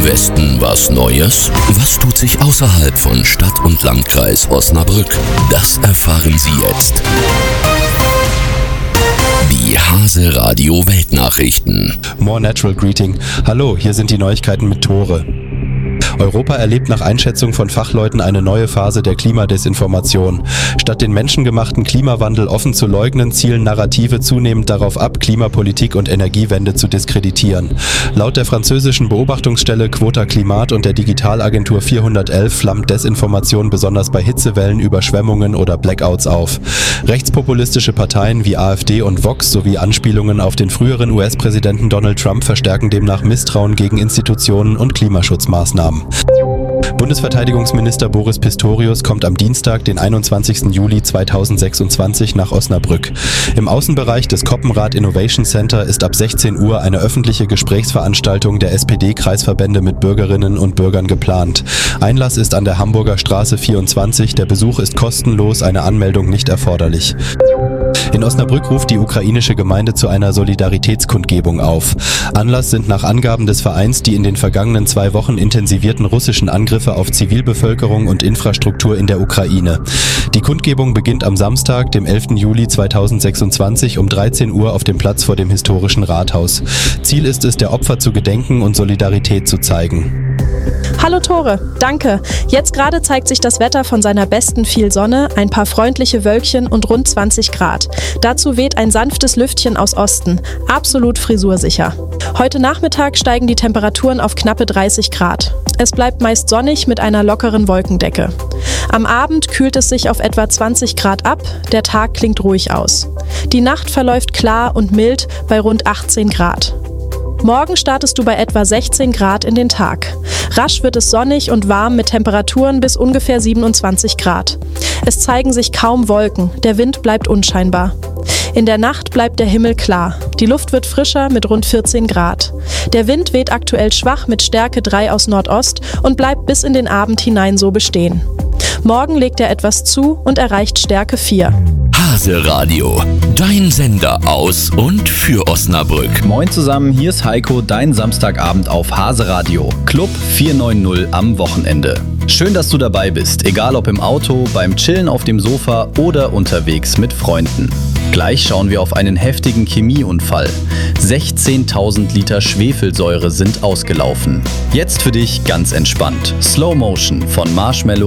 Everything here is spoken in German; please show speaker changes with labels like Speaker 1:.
Speaker 1: Westen was Neues? Was tut sich außerhalb von Stadt und Landkreis Osnabrück? Das erfahren Sie jetzt. Die Hase Radio Weltnachrichten.
Speaker 2: More Natural Greeting. Hallo, hier sind die Neuigkeiten mit Tore. Europa erlebt nach Einschätzung von Fachleuten eine neue Phase der Klimadesinformation. Statt den menschengemachten Klimawandel offen zu leugnen, zielen Narrative zunehmend darauf ab, Klimapolitik und Energiewende zu diskreditieren. Laut der französischen Beobachtungsstelle Quota Climat und der Digitalagentur 411 flammt Desinformation besonders bei Hitzewellen, Überschwemmungen oder Blackouts auf. Rechtspopulistische Parteien wie AfD und Vox sowie Anspielungen auf den früheren US-Präsidenten Donald Trump verstärken demnach Misstrauen gegen Institutionen und Klimaschutzmaßnahmen. Bundesverteidigungsminister Boris Pistorius kommt am Dienstag, den 21. Juli 2026 nach Osnabrück. Im Außenbereich des Koppenrad Innovation Center ist ab 16 Uhr eine öffentliche Gesprächsveranstaltung der SPD-Kreisverbände mit Bürgerinnen und Bürgern geplant. Einlass ist an der Hamburger Straße 24, der Besuch ist kostenlos, eine Anmeldung nicht erforderlich. In Osnabrück ruft die ukrainische Gemeinde zu einer Solidaritätskundgebung auf. Anlass sind nach Angaben des Vereins die in den vergangenen 2 Wochen intensivierten russischen Angriffe auf Zivilbevölkerung und Infrastruktur in der Ukraine. Die Kundgebung beginnt am Samstag, dem 11. Juli 2026 um 13 Uhr auf dem Platz vor dem historischen Rathaus. Ziel ist es, der Opfer zu gedenken und Solidarität zu zeigen.
Speaker 3: Hallo Tore, danke. Jetzt gerade zeigt sich das Wetter von seiner besten, viel Sonne, ein paar freundliche Wölkchen und rund 20 Grad. Dazu weht ein sanftes Lüftchen aus Osten, absolut frisursicher. Heute Nachmittag steigen die Temperaturen auf knappe 30 Grad. Es bleibt meist sonnig mit einer lockeren Wolkendecke. Am Abend kühlt es sich auf etwa 20 Grad ab, der Tag klingt ruhig aus. Die Nacht verläuft klar und mild bei rund 18 Grad. Morgen startest du bei etwa 16 Grad in den Tag. Rasch wird es sonnig und warm mit Temperaturen bis ungefähr 27 Grad. Es zeigen sich kaum Wolken, der Wind bleibt unscheinbar. In der Nacht bleibt der Himmel klar. Die Luft wird frischer mit rund 14 Grad. Der Wind weht aktuell schwach mit Stärke 3 aus Nordost und bleibt bis in den Abend hinein so bestehen. Morgen legt er etwas zu und erreicht Stärke 4.
Speaker 1: Hase Radio, dein Sender aus und für Osnabrück.
Speaker 4: Moin zusammen, hier ist Heiko, dein Samstagabend auf Hase Radio. Club 490 am Wochenende. Schön, dass du dabei bist, egal ob im Auto, beim Chillen auf dem Sofa oder unterwegs mit Freunden. Gleich schauen wir auf einen heftigen Chemieunfall. 16.000 Liter Schwefelsäure sind ausgelaufen. Jetzt für dich ganz entspannt. Slow Motion von Marshmello